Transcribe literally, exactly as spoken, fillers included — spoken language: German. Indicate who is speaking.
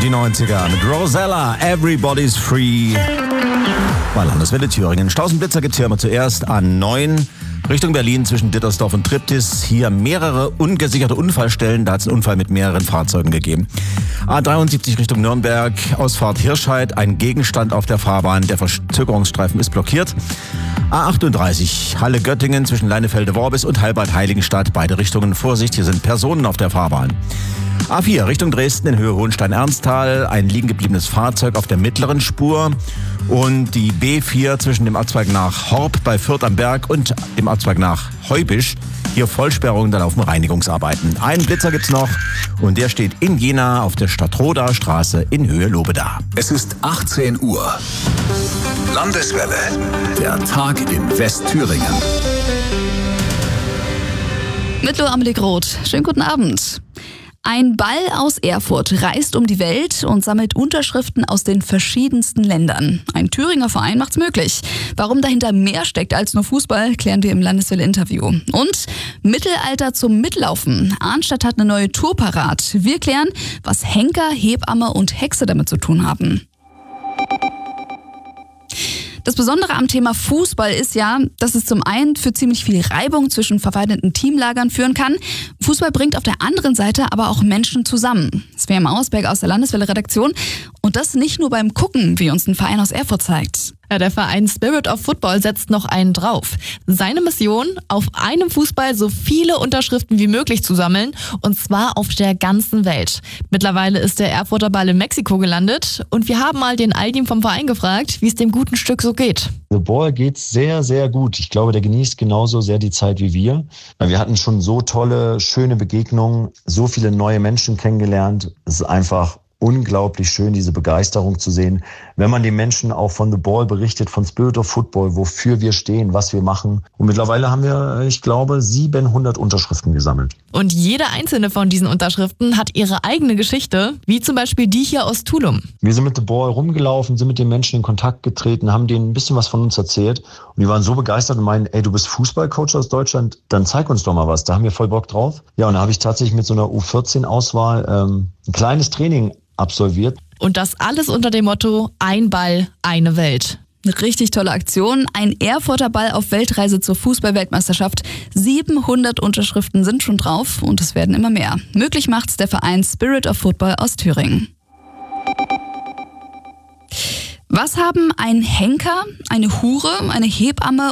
Speaker 1: die neunziger mit Rosella, Everybody's Free. Bei Landeswelle Thüringen. Stausenblitzer gibt es hier immer zuerst an neun Richtung Berlin zwischen Dittersdorf und Triptis. Hier mehrere ungesicherte Unfallstellen. Da hat es einen Unfall mit mehreren Fahrzeugen gegeben. A dreiundsiebzig Richtung Nürnberg, Ausfahrt Hirscheid, ein Gegenstand auf der Fahrbahn. Der Verzögerungsstreifen ist blockiert. A achtunddreißig Halle-Göttingen zwischen Leinefelde-Worbis und Halbert-Heiligenstadt. Beide Richtungen Vorsicht, hier sind Personen auf der Fahrbahn. A vier Richtung Dresden in Höhe Hohenstein-Ernsthal, ein liegen gebliebenes Fahrzeug auf der mittleren Spur und die B vier zwischen dem Abzweig nach Horb bei Fürth am Berg und dem Abzweig nach Heubisch. Hier Vollsperrung, da laufen Reinigungsarbeiten. Einen Blitzer gibt's noch und der steht in Jena auf der Stadtroder Straße in Höhe Lobeda.
Speaker 2: Es ist achtzehn Uhr. Landeswelle, der Tag in Westthüringen.
Speaker 3: Mit Lo Amelie Groth. Schönen guten Abend. Ein Ball aus Erfurt reist um die Welt und sammelt Unterschriften aus den verschiedensten Ländern. Ein Thüringer Verein macht's möglich. Warum dahinter mehr steckt als nur Fußball, klären wir im Landeswelle-Interview. Und Mittelalter zum Mitlaufen. Arnstadt hat eine neue Tour parat. Wir klären, was Henker, Hebamme und Hexe damit zu tun haben. Das Besondere am Thema Fußball ist ja, dass es zum einen für ziemlich viel Reibung zwischen verfeindeten Teamlagern führen kann. Fußball bringt auf der anderen Seite aber auch Menschen zusammen. Svea Mausberg aus der Landeswelle-Redaktion. Und das nicht nur beim Gucken, wie uns ein Verein aus Erfurt zeigt.
Speaker 4: Ja, der Verein Spirit of Football setzt noch einen drauf. Seine Mission, auf einem Fußball so viele Unterschriften wie möglich zu sammeln, und zwar auf der ganzen Welt. Mittlerweile ist der Erfurter Ball in Mexiko gelandet und wir haben mal den Aldim vom Verein gefragt, wie es dem guten Stück so geht.
Speaker 5: The Ball geht sehr, sehr gut. Ich glaube, der genießt genauso sehr die Zeit wie wir. Wir hatten schon so tolle, schöne Begegnungen, so viele neue Menschen kennengelernt. Es ist einfach unglaublich schön, diese Begeisterung zu sehen, wenn man den Menschen auch von The Ball berichtet, von Spirit of Football, wofür wir stehen, was wir machen. Und mittlerweile haben wir, ich glaube, siebenhundert Unterschriften gesammelt.
Speaker 4: Und jede einzelne von diesen Unterschriften hat ihre eigene Geschichte, wie zum Beispiel die hier aus Tulum.
Speaker 5: Wir sind mit The Ball rumgelaufen, sind mit den Menschen in Kontakt getreten, haben denen ein bisschen was von uns erzählt. Und die waren so begeistert und meinen, ey, du bist Fußballcoach aus Deutschland, dann zeig uns doch mal was. Da haben wir voll Bock drauf. Ja, und da habe ich tatsächlich mit so einer U vierzehn Auswahl ähm, ein kleines Training absolviert.
Speaker 4: Und das alles unter dem Motto, ein Ball, eine Welt.
Speaker 3: Eine richtig tolle Aktion. Ein Erfurter Ball auf Weltreise zur Fußball-Weltmeisterschaft. siebenhundert Unterschriften sind schon drauf und es werden immer mehr. Möglich macht's der Verein Spirit of Football aus Thüringen. Was haben ein Henker, eine Hure, eine Hebamme